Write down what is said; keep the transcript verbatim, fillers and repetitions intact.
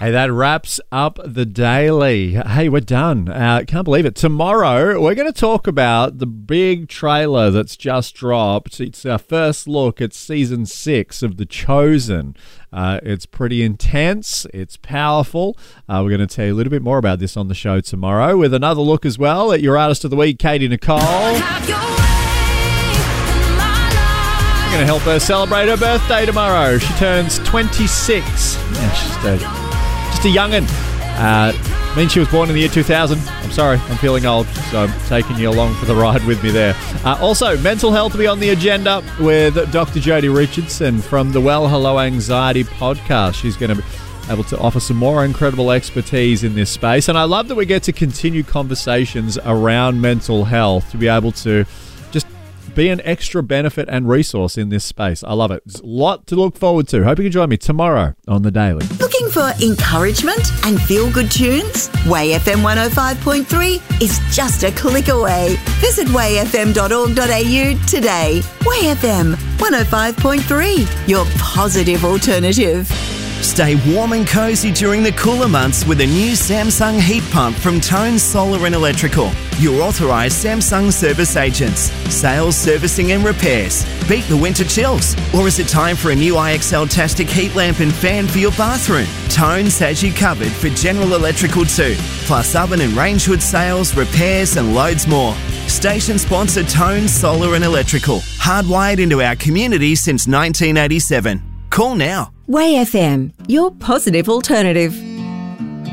Hey, that wraps up the daily. Hey, we're done. Uh, can't believe it. Tomorrow, we're going to talk about the big trailer that's just dropped. It's our first look at season six of The Chosen. Uh, it's pretty intense. It's powerful. Uh, we're going to tell you a little bit more about this on the show tomorrow with another look as well at your Artist of the Week, Katie Nicole. We're going to help her celebrate her birthday tomorrow. She turns twenty-six. Yeah, she's a, just a young'un. Uh, I mean, she was born in the year two thousand. I'm sorry, I'm feeling old, so I'm taking you along for the ride with me there. Uh, also, mental health will be on the agenda with Doctor Jodie Richardson from the Well Hello Anxiety podcast. She's going to be able to offer some more incredible expertise in this space. And I love that we get to continue conversations around mental health to be able to just be an extra benefit and resource in this space. I love it. There's a lot to look forward to. Hope you can join me tomorrow on The Daily. Looking for encouragement and feel-good tunes? Way F M one oh five point three is just a click away. Visit way f m dot org dot a u today. Way F M one oh five point three, your positive alternative. Stay warm and cozy during the cooler months with a new Samsung heat pump from Tone Solar and Electrical. Your authorised Samsung service agents. Sales, servicing and repairs. Beat the winter chills. Or is it time for a new I X L-tastic heat lamp and fan for your bathroom? Tone's has you covered for General Electrical too. Plus oven and range hood sales, repairs and loads more. Station sponsor Tone Solar and Electrical. Hardwired into our community since nineteen eighty-seven. Call now. Way F M, your positive alternative.